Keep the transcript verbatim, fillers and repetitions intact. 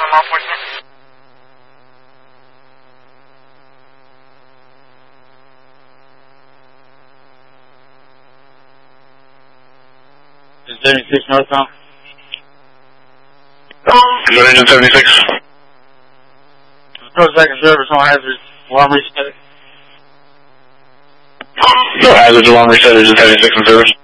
law enforcement. seventy-six northbound. Is that engine seventy-six? Approach second service on hazard. Alarm reset. No hazard, alarm reset, engine seventy-six in service.